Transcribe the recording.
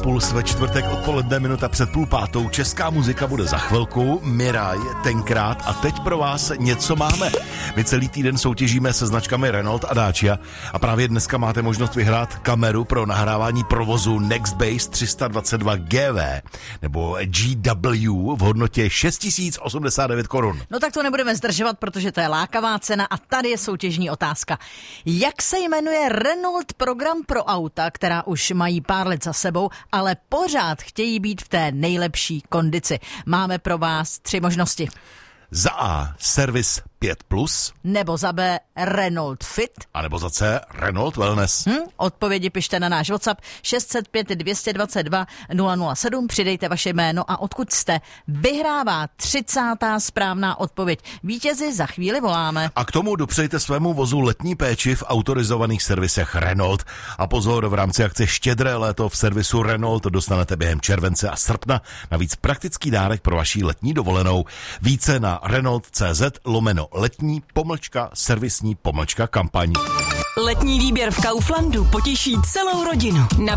Puls ve čtvrtek odpoledne, minuta před 4:30. Česká muzika bude za chvilku. Miraj tenkrát a teď pro vás něco máme. My celý týden soutěžíme se značkami Renault a Dacia a právě dneska máte možnost vyhrát kameru pro nahrávání provozu Nextbase 322 GV nebo GW v hodnotě 6089 korun. No tak to nebudeme zdržovat, protože to je lákavá cena a tady je soutěžní otázka. Jak se jmenuje Renault program pro auta, která už mají pár let za sebou, ale pořád chtějí být v té nejlepší kondici? Máme pro vás 3 možnosti. Za A Service 5+, nebo za B Renault Fit, a nebo za C Renault Wellness. Odpovědi pište na náš WhatsApp 605 222 007, přidejte vaše jméno a odkud jste. Vyhrává 30. správná odpověď. Vítězi za chvíli voláme. A k tomu dopřejte svému vozu letní péči v autorizovaných servisech Renault. A pozor, v rámci akce Štědré léto v servisu Renault dostanete během července a srpna navíc praktický dárek pro vaši letní dovolenou. Více na Renault.cz/letní-servisní-kampaň. Letní výběr v Kauflandu potěší celou rodinu.